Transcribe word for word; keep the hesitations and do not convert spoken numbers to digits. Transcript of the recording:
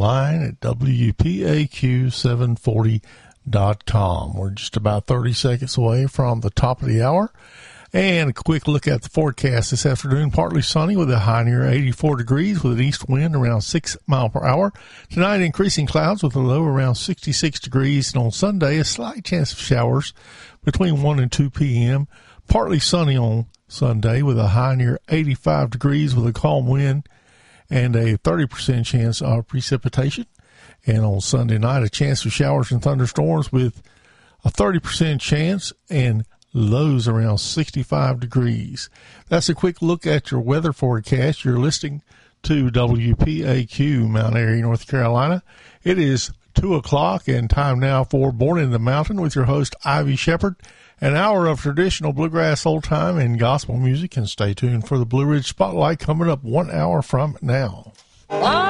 online at W P A Q seven forty dot com. We're just about thirty seconds away from the top of the hour. And a quick look at the forecast this afternoon. Partly sunny with a high near eighty-four degrees with an east wind around six miles per hour. Tonight, increasing clouds with a low around sixty-six degrees. And on Sunday, a slight chance of showers between one and two p.m. Partly sunny on Sunday with a high near eighty-five degrees with a calm wind and a thirty percent chance of precipitation. And on Sunday night, a chance of showers and thunderstorms with a thirty percent chance and lows around sixty-five degrees. That's a quick look at your weather forecast. You're listening to W P A Q, Mount Airy, North Carolina. It is two o'clock and time now for Born in the Mountain with your host, Ivy Shepherd. An hour of traditional bluegrass, old time, and gospel music. And stay tuned for the Blue Ridge Spotlight coming up one hour from now.